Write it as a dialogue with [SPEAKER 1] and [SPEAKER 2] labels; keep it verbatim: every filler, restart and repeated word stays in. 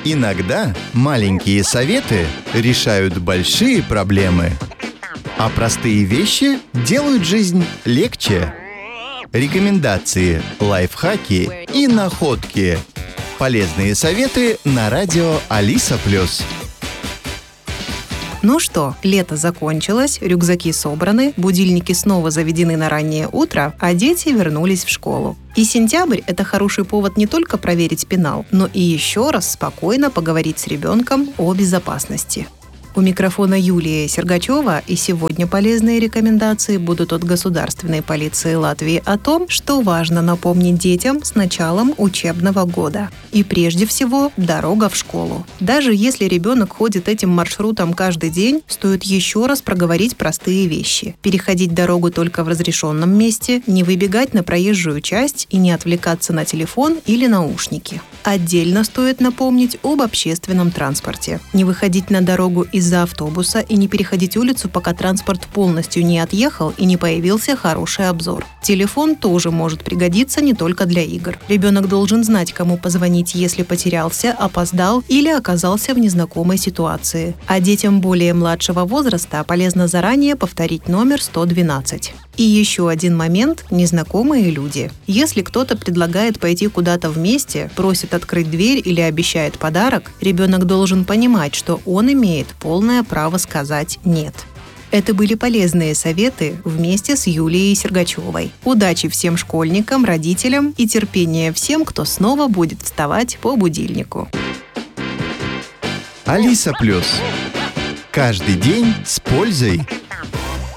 [SPEAKER 1] Иногда маленькие советы решают большие проблемы, а простые вещи делают жизнь легче. Рекомендации, лайфхаки и находки. Полезные советы на радио Алиса Плюс.
[SPEAKER 2] Ну что, лето закончилось, рюкзаки собраны, будильники снова заведены на раннее утро, а дети вернулись в школу. И сентябрь – это хороший повод не только проверить пенал, но и еще раз спокойно поговорить с ребенком о безопасности. У микрофона Юлия Сергачева, и сегодня полезные рекомендации будут от Государственной полиции Латвии о том, что важно напомнить детям с началом учебного года. И прежде всего, дорога в школу. Даже если ребенок ходит этим маршрутом каждый день, стоит еще раз проговорить простые вещи. Переходить дорогу только в разрешенном месте, не выбегать на проезжую часть и не отвлекаться на телефон или наушники. Отдельно стоит напомнить об общественном транспорте. Не выходить на дорогу из-за автобуса и не переходить улицу, пока транспорт полностью не отъехал и не появился хороший обзор. Телефон тоже может пригодиться не только для игр. Ребенок должен знать, кому позвонить, если потерялся, опоздал или оказался в незнакомой ситуации. А детям более младшего возраста полезно заранее повторить номер сто двенадцать. И еще один момент – незнакомые люди. Если кто-то предлагает пойти куда-то вместе, просит открыть дверь или обещает подарок, ребенок должен понимать, что он имеет полное право сказать «нет». Это были полезные советы вместе с Юлией Сергачевой. Удачи всем школьникам, родителям и терпения всем, кто снова будет вставать по будильнику.
[SPEAKER 1] Алиса Плюс. Каждый день с пользой.